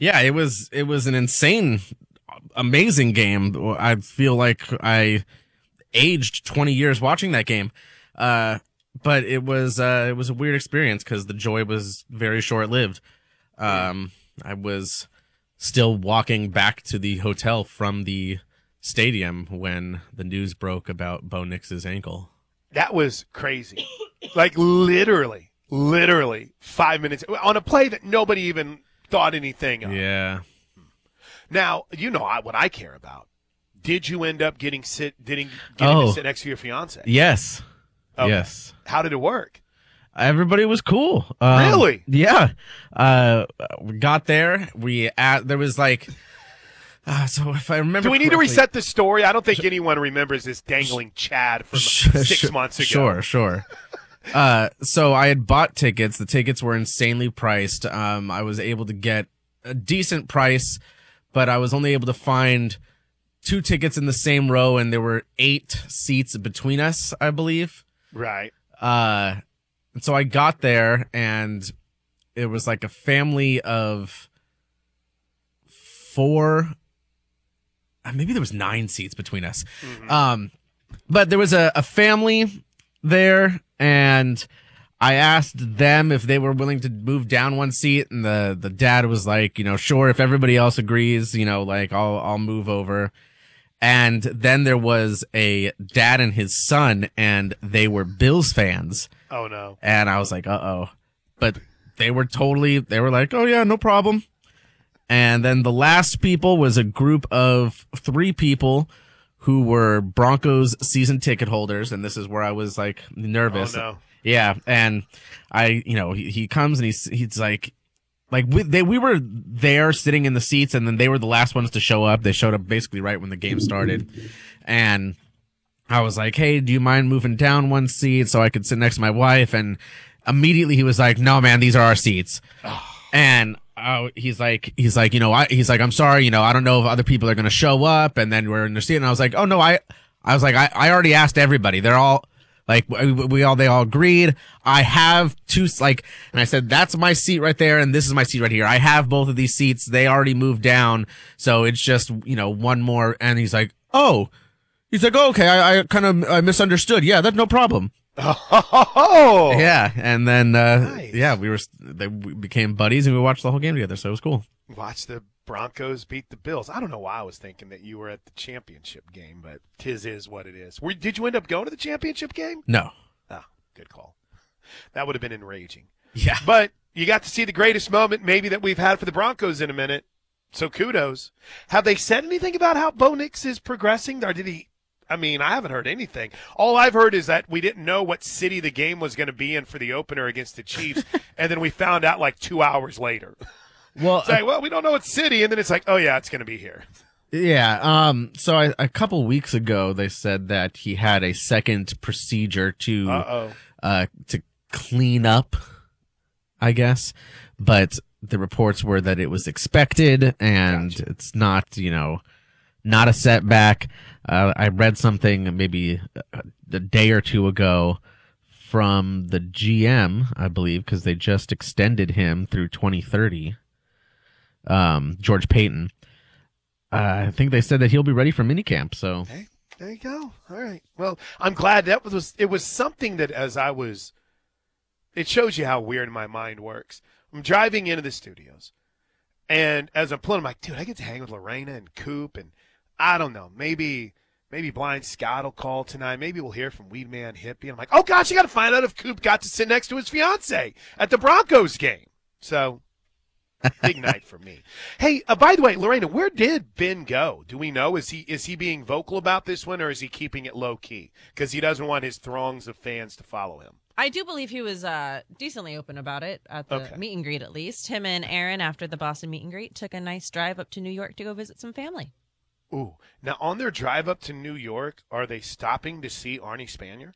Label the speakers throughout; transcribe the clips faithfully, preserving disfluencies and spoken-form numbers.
Speaker 1: Yeah, it was it was an insane, amazing game. I feel like I aged twenty years watching that game. Uh, but it was uh, it was a weird experience because the joy was very short lived. Um, I was still walking back to the hotel from the stadium when the news broke about Bo Nix's ankle.
Speaker 2: That was crazy. Like literally, literally five minutes on a play that nobody even thought anything of.
Speaker 1: Yeah.
Speaker 2: Now, you know what I care about. Did you end up getting sit getting getting
Speaker 1: Oh.
Speaker 2: to sit next to your fiance?
Speaker 1: Yes.
Speaker 2: Okay.
Speaker 1: Yes.
Speaker 2: How did it work?
Speaker 1: Everybody was cool. Um,
Speaker 2: Really?
Speaker 1: Yeah. Uh, we got there. We at there was like. Uh, so if I remember,
Speaker 2: Do we need to
Speaker 1: correctly-
Speaker 2: reset the story? I don't think anyone remembers this dangling Chad from
Speaker 1: Sh-
Speaker 2: six
Speaker 1: sh-
Speaker 2: months ago.
Speaker 1: Sure, sure. uh, so I had bought tickets. The tickets were insanely priced. Um, I was able to get a decent price, but I was only able to find two tickets in the same row, and there were eight seats between us, I believe.
Speaker 2: Right.
Speaker 1: Uh, and so I got there, and it was like a family of four. uh, Maybe there was nine seats between us.
Speaker 2: Mm-hmm.
Speaker 1: Um, but there was a, a family there, and I asked them if they were willing to move down one seat, and the, the dad was like, you know, sure, if everybody else agrees, you know, like I'll I'll move over. And then there was a dad and his son, and they were Bills fans.
Speaker 2: Oh, no.
Speaker 1: And I was like, uh-oh. But they were totally, they were like, oh, yeah, no problem. And then the last people was a group of three people who were Broncos season ticket holders. And this is where I was like nervous.
Speaker 2: Oh, no.
Speaker 1: Yeah. And I, you know, he, he comes and he's, he's like, like we, they, we were there sitting in the seats, and then they were the last ones to show up. They showed up basically right when the game started. And I was like, hey, do you mind moving down one seat so I could sit next to my wife? And immediately he was like, no, man, these are our seats. And uh, he's like, he's like, you know, I, he's like, I'm sorry, you know, I don't know if other people are going to show up. And then we're in the seat. And I was like, oh, no, I, I was like, I, I already asked everybody. They're all like, we, we all, they all agreed. I have two, like, and I said, that's my seat right there. And this is my seat right here. I have both of these seats. They already moved down. So it's just, you know, one more. And he's like, oh, he's like, oh, okay. I, I kind of I misunderstood. Yeah, that's no problem.
Speaker 2: Oh,
Speaker 1: Yeah. And then, uh,
Speaker 2: Nice.
Speaker 1: yeah, we were, they we became buddies, and we watched the whole game together. So it was cool.
Speaker 2: Watch the Broncos beat the Bills. I don't know why I was thinking that you were at the championship game, but tis is what it is. Were, did you end up going to the championship game?
Speaker 1: No.
Speaker 2: Oh, good call. That would have been enraging.
Speaker 1: Yeah.
Speaker 2: But you got to see the greatest moment maybe that we've had for the Broncos in a minute. So kudos. Have they said anything about how Bo Nix is progressing? Or did he – I mean, I haven't heard anything. All I've heard is that we didn't know what city the game was going to be in for the opener against the Chiefs, and then we found out like two hours later.
Speaker 1: Well,
Speaker 2: It's like, well, we don't know what city, and then it's like, oh, yeah, it's going to be here.
Speaker 1: yeah. Um. So I, a couple weeks ago, they said that he had a second procedure to
Speaker 2: Uh-oh.
Speaker 1: uh to clean up, I guess, but the reports were that it was expected, and
Speaker 2: Gotcha.
Speaker 1: it's not, you know, not a setback. Uh, I read something maybe a, a day or two ago from the G M, I believe, because they just extended him through twenty thirty. Um, George Payton. Uh, I think they said that he'll be ready for minicamp. So
Speaker 2: Hey, there you go. All right. Well, I'm glad that was it was something that as I was it shows you how weird my mind works. I'm driving into the studios, and as I'm pulling, I'm like, dude, I get to hang with Lorena and Coop, and I don't know, maybe maybe Blind Scott will call tonight. Maybe we'll hear from Weedman Hippie. I'm like, oh gosh, you got to find out if Coop got to sit next to his fiance at the Broncos game. So big night for me. Hey, uh, by the way, Lorena, where did Ben go? Do we know? Is he is he being vocal about this one, or is he keeping it low key because he doesn't want his throngs of fans to follow him?
Speaker 3: I do believe he was uh, decently open about it at the
Speaker 2: Okay.
Speaker 3: meet and greet, at least. Him and Aaron, after the Boston meet and greet, took a nice drive up to New York to go visit some family.
Speaker 2: Ooh, now on their drive up to New York, are they stopping to see Arnie Spanier?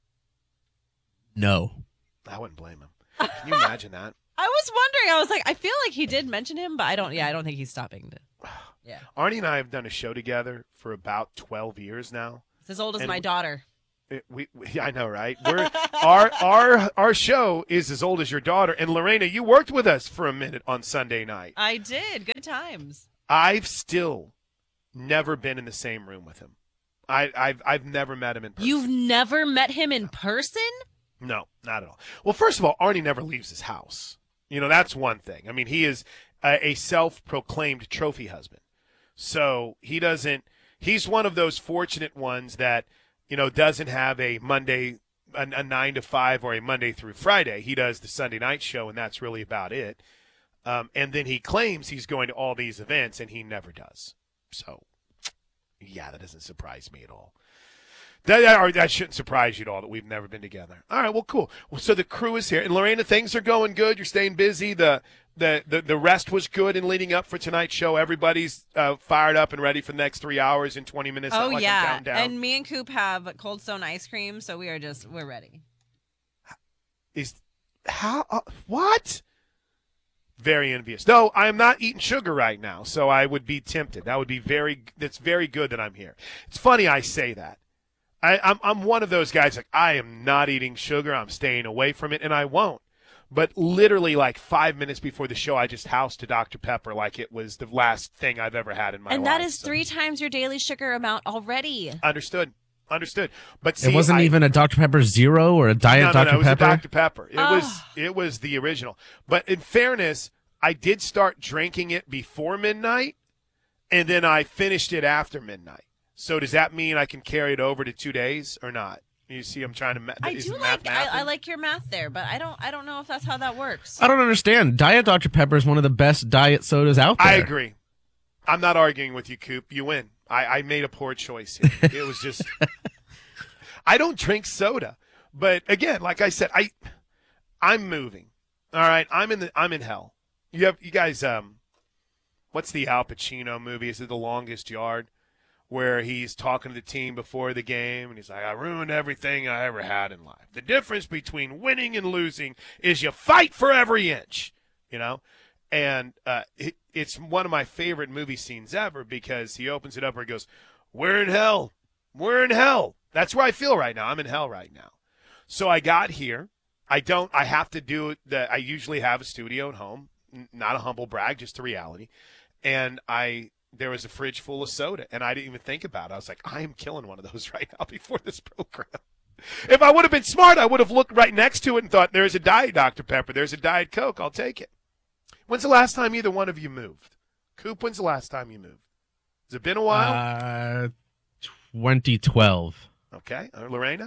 Speaker 1: no.
Speaker 2: I wouldn't blame him. Can you imagine that?
Speaker 3: I was wondering. I was like, I feel like he did mention him, but I don't. Yeah, I don't think he's stopping to. Yeah,
Speaker 2: Arnie and I have done a show together for about twelve years now.
Speaker 3: it's as old as
Speaker 2: And
Speaker 3: my
Speaker 2: we-
Speaker 3: daughter.
Speaker 2: It- we, we I know, right? We're our our our show is as old as your daughter. And Lorena, you worked with us for a minute on Sunday night.
Speaker 3: I did. Good times.
Speaker 2: I've still never been in the same room with him. I, I've I've never met him in person.
Speaker 3: You've never met him in person?
Speaker 2: No, not at all. Well, first of all, Arnie never leaves his house. You know, that's one thing. I mean, he is a, a self-proclaimed trophy husband. So he doesn't – he's one of those fortunate ones that, you know, doesn't have a Monday – a, a nine to five or a Monday through Friday. He does the Sunday night show, and that's really about it. Um, and then he claims he's going to all these events, and he never does. So, yeah, that doesn't surprise me at all. That, or that shouldn't surprise you at all that we've never been together. All right, well, cool. Well, so the crew is here. And, Lorena, things are going good. You're staying busy. The the the, the rest was good in leading up for tonight's show. Everybody's uh, fired up and ready for the next three hours and twenty minutes.
Speaker 3: Oh,
Speaker 2: Not like I'm
Speaker 3: yeah.
Speaker 2: counting down.
Speaker 3: And me and Coop have Cold Stone ice cream, so we are just, we're ready.
Speaker 2: Is how uh, what? Very envious. No, I am not eating sugar right now, so I would be tempted. That would be very. That's very good that I'm here. It's funny I say that. I, I'm I'm one of those guys like I am not eating sugar. I'm staying away from it, and I won't. But literally, like five minutes before the show, I just housed a Doctor Pepper like it was the last thing I've ever had in my life.
Speaker 3: And that is
Speaker 2: So-
Speaker 3: three times your daily sugar amount already.
Speaker 2: Understood. Understood. But see,
Speaker 1: it wasn't
Speaker 2: I-
Speaker 1: even a Doctor Pepper Zero or a Diet
Speaker 2: no, no,
Speaker 1: Doctor
Speaker 2: no, it was
Speaker 1: Pepper.
Speaker 2: a Doctor Pepper. It was
Speaker 3: Oh.
Speaker 2: it was the original. But in fairness, I did start drinking it before midnight, and then I finished it after midnight. So does that mean I can carry it over to two days or not? You see, I'm trying to. Ma-
Speaker 3: I
Speaker 2: is
Speaker 3: do
Speaker 2: math
Speaker 3: like I, I
Speaker 2: mathing?
Speaker 3: like your math there, but I don't I don't know if that's how that works.
Speaker 1: I don't understand. Diet Doctor Pepper is one of the best diet sodas out there.
Speaker 2: I agree. I'm not arguing with you, Coop. You win. I, I made a poor choice here. It was just. I don't drink soda, but again, like I said, I, I'm moving. All right, I'm in the I'm in hell. You have you guys. Um, what's the Al Pacino movie? Is it The Longest Yard, where he's talking to the team before the game and he's like, "I ruined everything I ever had in life. The difference between winning and losing is you fight for every inch." You know. And uh, it, it's one of my favorite movie scenes ever because he opens it up where he goes, "We're in hell. We're in hell." That's where I feel right now. I'm in hell right now. So I got here. I don't. I have to do it. That I usually have a studio at home. N- Not a humble brag, just a reality. And I there was a fridge full of soda, and I didn't even think about it. I was like, I am killing one of those right now before this program. If I would have been smart, I would have looked right next to it and thought, "There's a Diet Doctor Pepper. There's a Diet Coke. I'll take it." When's the last time either one of you moved? Coop, when's the last time you moved? Has it been a while?
Speaker 1: Uh, twenty twelve.
Speaker 2: Okay. Uh, Lorena?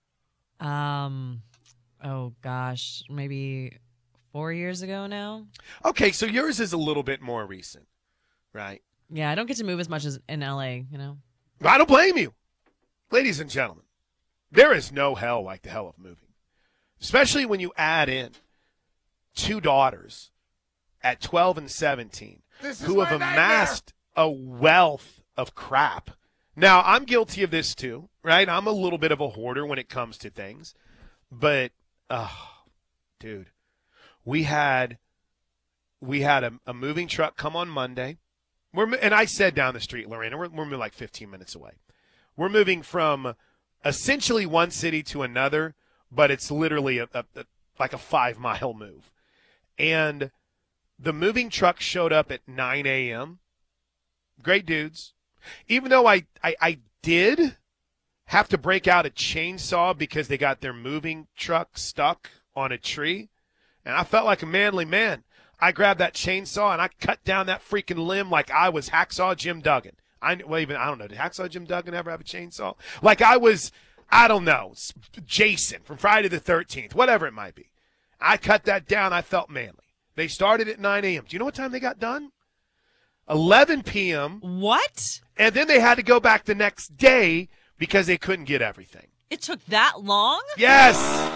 Speaker 3: Um, oh gosh, maybe four years ago now.
Speaker 2: Okay, so yours is a little bit more recent, right?
Speaker 3: Yeah, I don't get to move as much as in L A. You know.
Speaker 2: I don't blame you. Ladies and gentlemen, there is no hell like the hell of moving, especially when you add in two daughters at twelve and seventeen who have amassed a wealth of crap. Now, I'm guilty of this too, right? I'm a little bit of a hoarder when it comes to things. But, oh, dude, we had we had a, a moving truck come on Monday. We're And I said down the street, Lorena, we're, we're moving like fifteen minutes away. We're moving from essentially one city to another, but it's literally a, a, a like a five-mile move. And the moving truck showed up at nine a.m. Great dudes. Even though I, I, I did have to break out a chainsaw because they got their moving truck stuck on a tree, and I felt like a manly man. I grabbed that chainsaw and I cut down that freaking limb like I was Hacksaw Jim Duggan. I well, even I don't know. Did Hacksaw Jim Duggan ever have a chainsaw? Like I was, I don't know, Jason from Friday the thirteenth, whatever it might be. I cut that down. I felt manly. They started at nine a.m. Do you know what time they got done? eleven p.m.
Speaker 3: What?
Speaker 2: And then they had to go back the next day because they couldn't get everything.
Speaker 3: It took that long?
Speaker 2: Yes.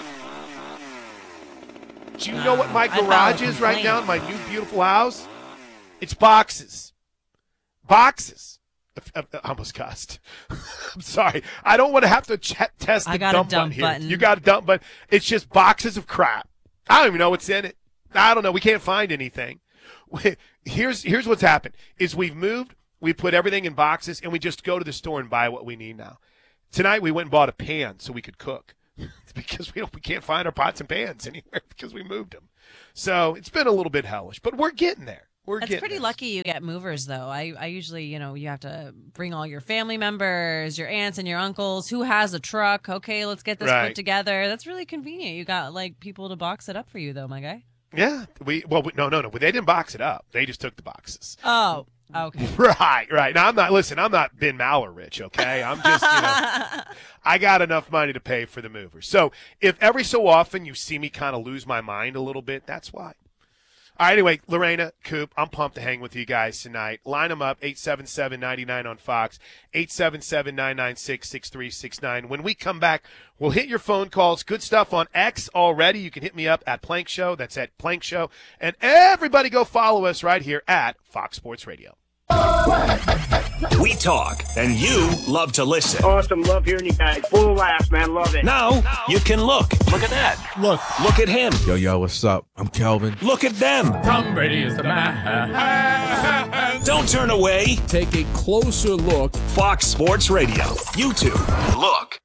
Speaker 2: Do you know what my
Speaker 3: I filed a
Speaker 2: garage is right
Speaker 3: complaint.
Speaker 2: now in my new beautiful house? It's boxes. Boxes. I almost cussed. I'm sorry. I don't want to have to ch- test the
Speaker 3: I got a
Speaker 2: dump,
Speaker 3: dump
Speaker 2: button here.
Speaker 3: button.
Speaker 2: You got a dump button. It's just boxes of crap. I don't even know what's in it. I don't know. We can't find anything. Here's here's what's happened is we've moved, we put everything in boxes, and we just go to the store and buy what we need now. Tonight we went and bought a pan so we could cook because we don't, we can't find our pots and pans anywhere because we moved them. So it's been a little bit hellish, but we're getting there. We're
Speaker 3: That's
Speaker 2: getting
Speaker 3: pretty
Speaker 2: there.
Speaker 3: lucky you get movers, though. I, I usually, you know, you have to bring all your family members, your aunts and your uncles. Who has a truck? Okay, let's get this
Speaker 2: Right.
Speaker 3: put together. That's really convenient. You got, like, people to box it up for you, though, my guy.
Speaker 2: Yeah, we well we, no no no, they didn't box it up. They just took the boxes.
Speaker 3: Oh, okay.
Speaker 2: Right, right. Now I'm not listen. I'm not Ben Maller rich. Okay, I'm just you know, I got enough money to pay for the movers. So if every so often you see me kind of lose my mind a little bit, that's why. All right, anyway, Lorena, Coop, I'm pumped to hang with you guys tonight. Line them up, eight seven seven, nine nine on Fox, eight seven seven, nine nine six, six three six nine. When we come back, we'll hit your phone calls. Good stuff on X already. You can hit me up at Plank Show. That's at Plank Show. And everybody go follow us right here at Fox Sports Radio.
Speaker 4: We talk, and you love to listen.
Speaker 5: Awesome. Love hearing you guys. Full laughs, man. Love it.
Speaker 4: Now, you can look. Look at that.
Speaker 6: Look.
Speaker 4: Look at him.
Speaker 6: Yo, yo, what's up? I'm Kelvin.
Speaker 4: Look at them.
Speaker 7: Tom Brady is the man.
Speaker 4: Don't turn away.
Speaker 7: Take a closer look.
Speaker 4: Fox Sports Radio. YouTube. Look.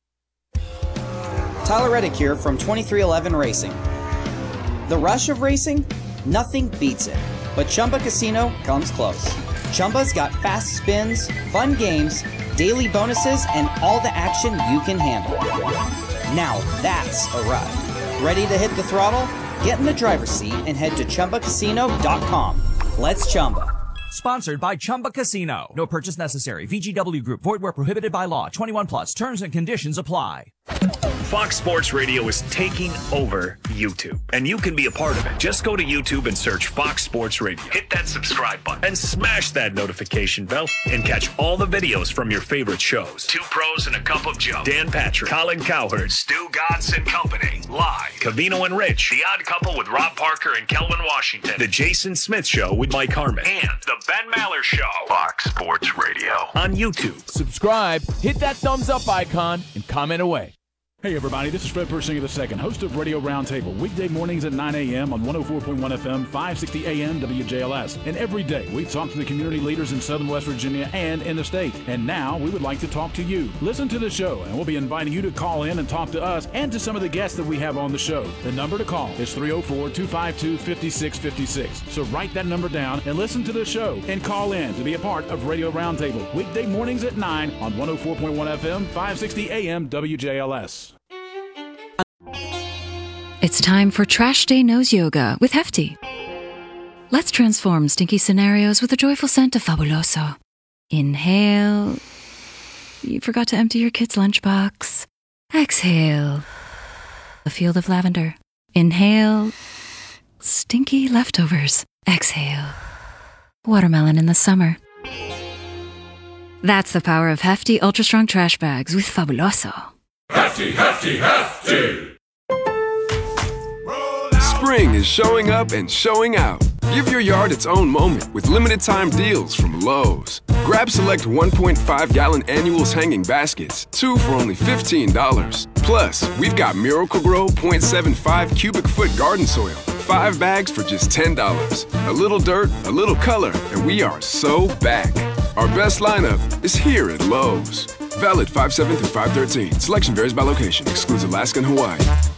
Speaker 8: Tyler Reddick here from twenty-three eleven Racing. The rush of racing? Nothing beats it. But Chumba Casino comes close. Chumba's got fast spins, fun games, daily bonuses, and all the action you can handle. Now that's a ride. Ready to hit the throttle? Get in the driver's seat and head to Chumba Casino dot com. Let's Chumba.
Speaker 9: Sponsored by Chumba Casino. No purchase necessary. V G W Group. Void where prohibited by law. twenty-one plus. Terms and conditions apply.
Speaker 4: Fox Sports Radio is taking over YouTube, and you can be a part of it. Just go to YouTube and search Fox Sports Radio. Hit that subscribe button and smash that notification bell and catch all the videos from your favorite shows. Two Pros and a Cup of Joe. Dan Patrick, Colin Cowherd, Stu Godson Company. Live. Cavino and Rich. The Odd Couple with Rob Parker and Kelvin Washington. The Jason Smith Show with Mike Harmon. And The Ben Maller Show. Fox Sports Radio. On YouTube.
Speaker 7: Subscribe, hit that thumbs up icon, and comment away. Hey everybody, this is Fred Persinger the second, host of Radio Roundtable, weekday mornings at nine a.m. on one oh four point one F M, five sixty A M W J L S. And every day we talk to the community leaders in Southern West Virginia and in the state. And now we would like to talk to you. Listen to the show, and we'll be inviting you to call in and talk to us and to some of the guests that we have on the show. The number to call is three oh four, two five two, five six five six. So write that number down and listen to the show and call in to be a part of Radio Roundtable, weekday mornings at nine on one oh four point one F M, five sixty A M W J L S.
Speaker 10: It's time for Trash Day Nose Yoga with Hefty. Let's transform stinky scenarios with a joyful scent of Fabuloso. Inhale. You forgot to empty your kid's lunchbox. Exhale. A field of lavender. Inhale. Stinky leftovers. Exhale. Watermelon in the summer. That's the power of Hefty Ultra Strong Trash Bags with Fabuloso.
Speaker 11: Hefty, hefty, hefty!
Speaker 12: Spring is showing up and showing out. Give your yard its own moment with limited time deals from Lowe's. Grab select one point five gallon annuals hanging baskets, two for only fifteen dollars. Plus, we've got Miracle-Gro point seven five cubic foot garden soil, five bags for just ten dollars. A little dirt, a little color, and we are so back. Our best lineup is here at Lowe's. Valid five seven through five thirteen. Selection varies by location. Excludes Alaska and Hawaii.